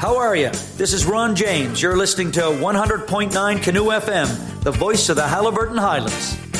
How are you? This is Ron James. You're listening to 100.9 Canoe FM, the voice of the Haliburton Highlands.